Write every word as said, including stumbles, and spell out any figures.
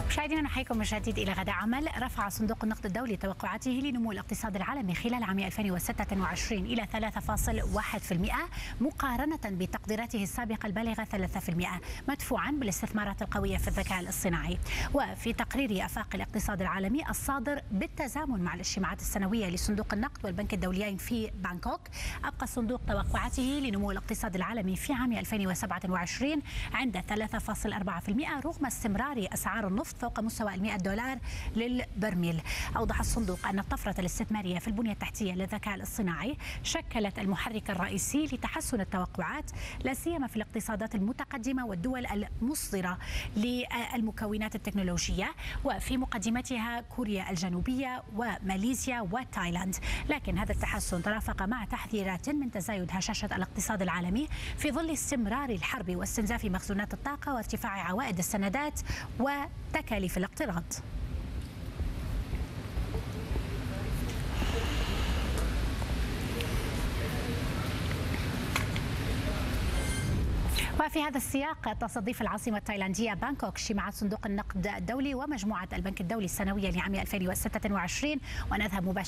مشاهدينا نحييكم من جديد إلى غد عمل. رفع صندوق النقد الدولي توقعاته لنمو الاقتصاد العالمي خلال عام ألفين وستة وعشرين إلى ثلاثة فاصلة واحد بالمئة مقارنة بتقديراته السابقة البالغة ثلاثة بالمئة، مدفوعا بالاستثمارات القوية في الذكاء الاصطناعي. وفي تقرير آفاق الاقتصاد العالمي الصادر بالتزامن مع الاجتماعات السنوية لصندوق النقد والبنك الدوليين في بانكوك، أبقى الصندوق توقعاته لنمو الاقتصاد العالمي في عام ألفين وسبعة وعشرين عند ثلاثة فاصلة أربعة بالمئة رغم استمرار أسعار النفط فوق مستوى المئة دولار للبرميل. أوضح الصندوق أن الطفرة الاستثمارية في البنية التحتية للذكاء الاصطناعي شكلت المحرك الرئيسي لتحسن التوقعات، لا سيما في الاقتصادات المتقدمة والدول المصدرة للمكونات التكنولوجية، وفي مقدمتها كوريا الجنوبية وماليزيا وتايلاند. لكن هذا التحسن ترافق مع تحذيرات من تزايد هشاشة الاقتصاد العالمي في ظل استمرار الحرب واستنزاف مخزونات الطاقة وارتفاع عوائد السندات وتكاليف الاقتراض. وفي هذا السياق تستضيف العاصمة التايلاندية بانكوك اجتماعات صندوق النقد الدولي ومجموعة البنك الدولي السنوية لعام ألفين وستة وعشرين، ونذهب مباشرة